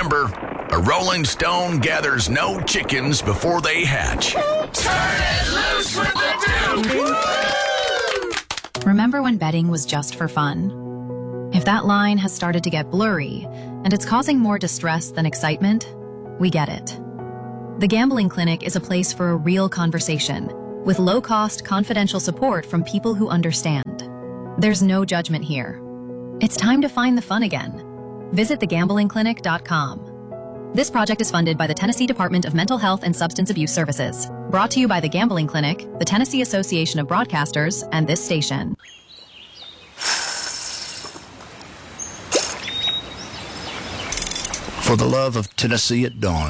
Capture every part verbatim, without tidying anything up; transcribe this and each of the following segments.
Remember, a rolling stone gathers no chickens before they hatch. Turn it loose with the Duke! Remember when betting was just for fun? If that line has started to get blurry and it's causing more distress than excitement, we get it. The Gambling Clinic is a place for a real conversation with low-cost, confidential support from people who understand. There's no judgment here. It's time to find the fun again. Visit the gambling clinic dot com. This project is funded by the Tennessee Department of Mental Health and Substance Abuse Services. Brought to you by the Gambling Clinic, the Tennessee Association of Broadcasters, and this station. For the love of Tennessee at dawn.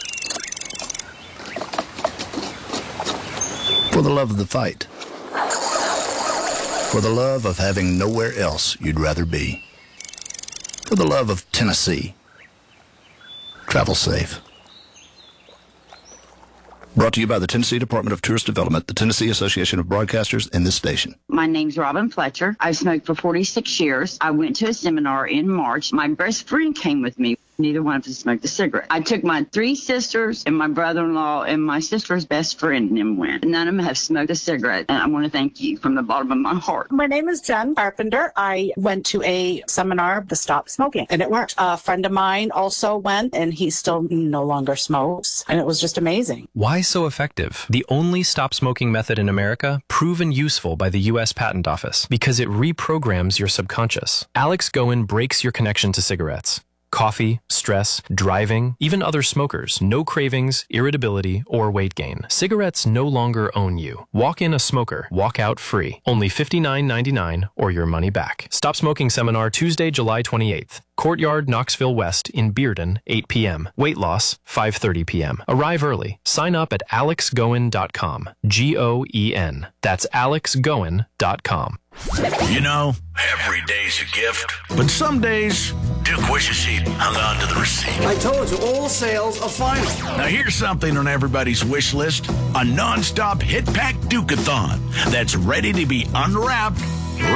For the love of the fight. For the love of having nowhere else you'd rather be. For the love of Tennessee. Travel safe. Brought to you by the Tennessee Department of Tourist Development, the Tennessee Association of Broadcasters, and this station. My name's Robin Fletcher. I've smoked for forty-six years. I went to a seminar in March. My best friend came with me. Neither one of us smoked a cigarette. I took my three sisters and my brother-in-law and my sister's best friend and them went. None of them have smoked a cigarette, and I want to thank you from the bottom of my heart. My name is Jen Carpenter. I went to a seminar to stop smoking, and it worked. A friend of mine also went, and he still no longer smokes, and it was just amazing. Why so effective? The only stop smoking method in America proven useful by the U S Patent Office because it reprograms your subconscious. Alex Goen breaks your connection to cigarettes. Coffee, stress, driving, even other smokers, no cravings, irritability, or weight gain. Cigarettes no longer own you. Walk in a smoker, walk out free. Only fifty-nine ninety-nine or your money back. Stop Smoking Seminar Tuesday, July twenty-eighth. Courtyard, Knoxville West in Bearden, eight p.m. Weight loss, five thirty p.m. Arrive early. Sign up at alex goen dot com. G O E N. That's alex goen dot com. You know, every day's a gift, but some days, Duke wishes he'd hung on to the receipt. I told you, all sales are final. Now here's something on everybody's wish list. A non-stop hit-pack Duke-a-thon that's ready to be unwrapped